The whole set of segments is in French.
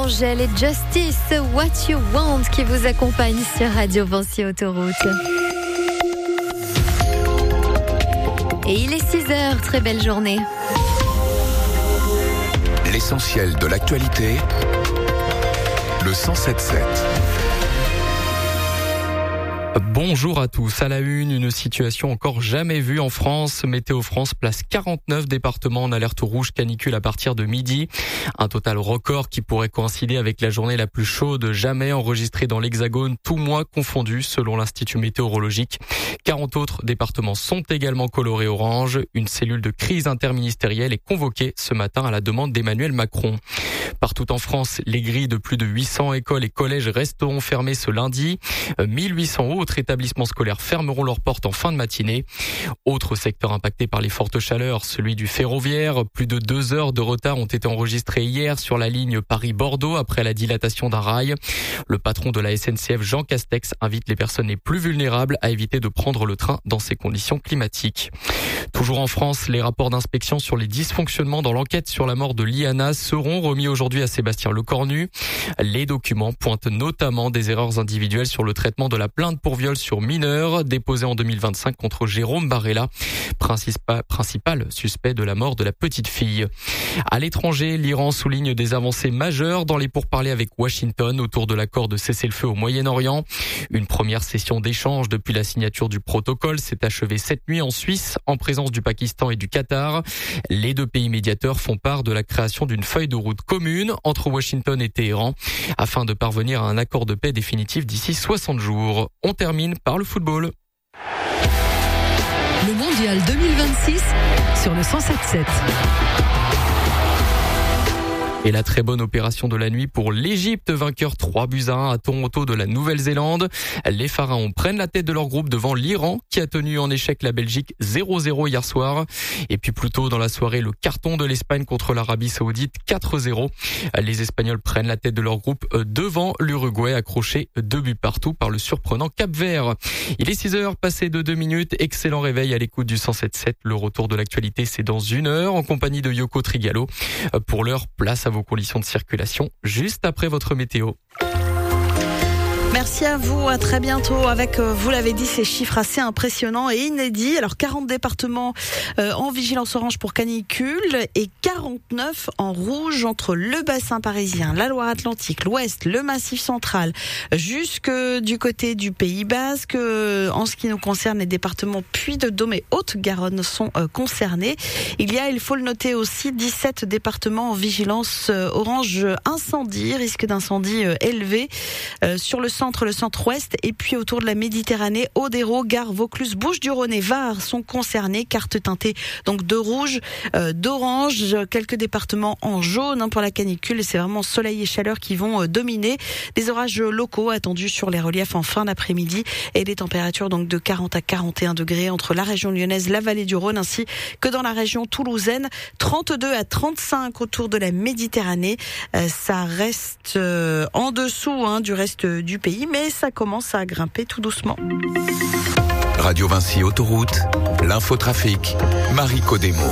Angèle et Justice, What You Want, qui vous accompagne sur Radio Vinci Autoroute. Et il est 6h, très belle journée. L'essentiel de l'actualité, le 107.7. Bonjour à tous. À la une situation encore jamais vue en France. Météo France place 49 départements en alerte rouge canicule à partir de midi. Un total record qui pourrait coïncider avec la journée la plus chaude jamais enregistrée dans l'Hexagone, tout mois confondu, selon l'Institut météorologique. 40 autres départements sont également colorés orange. Une cellule de crise interministérielle est convoquée ce matin à la demande d'Emmanuel Macron. Partout en France, les grilles de plus de 800 écoles et collèges resteront fermées ce lundi. 1800 autres établissements scolaires fermeront leurs portes en fin de matinée. Autre secteur impacté par les fortes chaleurs, celui du ferroviaire. Plus de 2 heures de retard ont été enregistrées hier sur la ligne Paris-Bordeaux après la dilatation d'un rail. Le patron de la SNCF, Jean Castex, invite les personnes les plus vulnérables à éviter de prendre le train dans ces conditions climatiques. Toujours en France, les rapports d'inspection sur les dysfonctionnements dans l'enquête sur la mort de Liana seront remis aujourd'hui à Sébastien Lecornu. Les documents pointent notamment des erreurs individuelles sur le traitement de la plainte pour viol sur mineur déposée en 2025 contre Jérôme Barella, principal suspect de la mort de la petite fille. À l'étranger, l'Iran souligne des avancées majeures dans les pourparlers avec Washington autour de l'accord de cessez-le-feu au Moyen-Orient. Une première session d'échange depuis la signature du protocole s'est achevée cette nuit en Suisse en présence du Pakistan et du Qatar. Les deux pays médiateurs font part de la création d'une feuille de route commune entre Washington et Téhéran afin de parvenir à un accord de paix définitif d'ici 60 jours. On termine par le football. Le Mondial 2026 sur le 107.7. Et la très bonne opération de la nuit pour l'Égypte, vainqueur 3-1 à Toronto de la Nouvelle-Zélande. Les Pharaons prennent la tête de leur groupe devant l'Iran qui a tenu en échec la Belgique 0-0 hier soir. Et puis plus tôt dans la soirée, le carton de l'Espagne contre l'Arabie Saoudite 4-0. Les Espagnols prennent la tête de leur groupe devant l'Uruguay accroché 2 buts partout par le surprenant Cap-Vert. Il est 6h passé de 2 minutes. Excellent réveil à l'écoute du 107.7. Le retour de l'actualité, c'est dans 1 heure en compagnie de Yoko Trigalo. Pour l'heure, place à vos conditions de circulation juste après votre météo. Merci à vous, à très bientôt avec, vous l'avez dit, ces chiffres assez impressionnants et inédits. Alors 40 départements en vigilance orange pour canicule et 49 en rouge entre le bassin parisien, la Loire-Atlantique, l'Ouest, le Massif central, jusque du côté du Pays Basque. En ce qui nous concerne, les départements Puy-de-Dôme et Haute-Garonne sont concernés. Il faut le noter aussi, 17 départements en vigilance orange incendie, risque d'incendie élevé sur le centre-ouest et puis autour de la Méditerranée, Aude-Hérault, Gare, Vaucluse, Bouches-du-Rhône et Var sont concernés. Carte teintée donc de rouge, d'orange, quelques départements en jaune pour la canicule. Et c'est vraiment soleil et chaleur qui vont dominer. Des orages locaux attendus sur les reliefs en fin d'après-midi et des températures donc de 40 à 41 degrés entre la région lyonnaise, la vallée du Rhône ainsi que dans la région toulousaine. 32 à 35 autour de la Méditerranée. Ça reste en dessous du reste du pays, mais ça commence à grimper tout doucement. Radio Vinci Autoroute, l'infotrafic, Marie Codemo.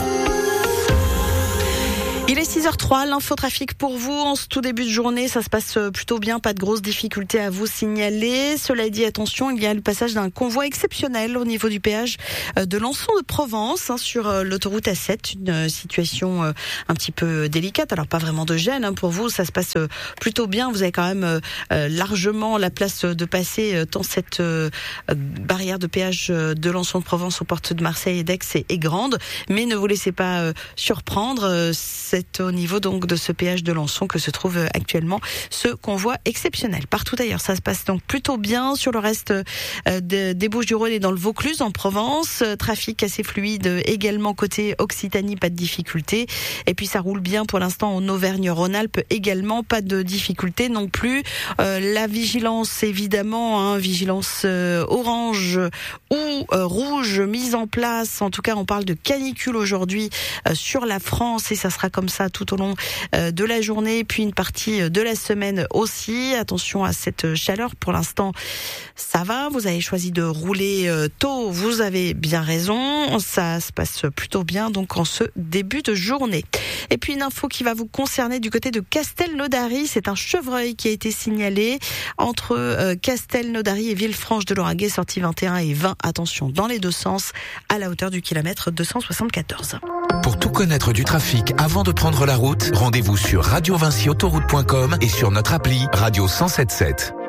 Il est 6h03, l'infotrafic pour vous. En ce tout début de journée, ça se passe plutôt bien, pas de grosses difficultés à vous signaler. Cela dit, attention, il y a le passage d'un convoi exceptionnel au niveau du péage de Lançon de Provence sur l'autoroute A7. Une situation un petit peu délicate, alors pas vraiment de gêne pour vous, ça se passe plutôt bien. Vous avez quand même largement la place de passer dans cette barrière de péage de Lançon de Provence aux portes de Marseille et d'Aix est grande. Mais ne vous laissez pas surprendre, c'est au niveau donc de ce péage de Lançon que se trouve actuellement ce convoi exceptionnel. Partout ailleurs, ça se passe donc plutôt bien. Sur le reste des Bouches-du-Rhône et dans le Vaucluse en Provence, trafic assez fluide également côté Occitanie, pas de difficulté. Et puis ça roule bien pour l'instant en Auvergne-Rhône-Alpes également, pas de difficulté non plus. La vigilance évidemment, vigilance orange ou rouge mise en place. En tout cas, on parle de canicule aujourd'hui sur la France et ça sera comme comme ça tout au long de la journée, puis une partie de la semaine aussi. Attention à cette chaleur. Pour l'instant, ça va. Vous avez choisi de rouler tôt. Vous avez bien raison. Ça se passe plutôt bien donc en ce début de journée. Et puis une info qui va vous concerner du côté de Castelnaudary. C'est un chevreuil qui a été signalé entre Castelnaudary et Villefranche de Lauragais, sortie 21 et 20. Attention dans les deux sens à la hauteur du kilomètre 274. Pour tout connaître du trafic avant de prendre la route, rendez-vous sur radiovinciautoroute.com et sur notre appli Radio 107.7.